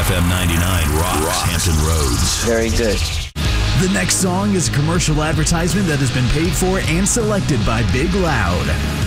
FM 99 rocks Hampton Roads. Very good. The next song is a commercial advertisement that has been paid for and selected by Big Loud.